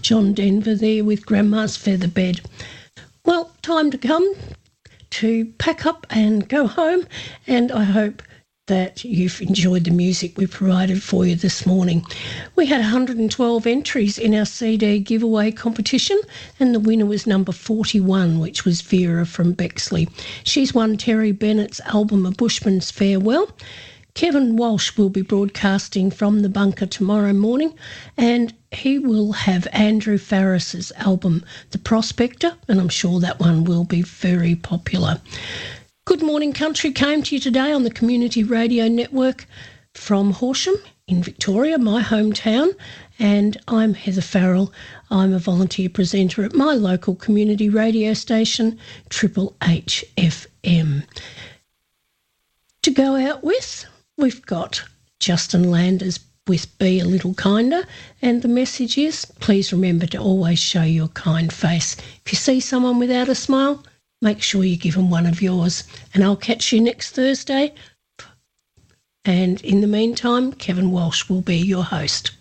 John Denver there with Grandma's Feather Bed. Well, time to come to pack up and go home, and I hope that you've enjoyed the music we provided for you this morning. We had 112 entries in our CD giveaway competition, and the winner was number 41, which was Vera from Bexley. She's won Terry Bennett's album A Bushman's Farewell. Kevin Walsh will be broadcasting from the bunker tomorrow morning, and he will have Andrew Farris's album The Prospector, and I'm sure that one will be very popular. Good Morning Country came to you today on the Community Radio Network from Horsham in Victoria, my hometown, and I'm Heather Farrell. I'm a volunteer presenter at my local community radio station, Triple H FM. To go out with, we've got Justin Landers with Be a Little Kinder, and the message is, please remember to always show your kind face. If you see someone without a smile, make sure you give them one of yours. And I'll catch you next Thursday. And in the meantime, Kevin Walsh will be your host.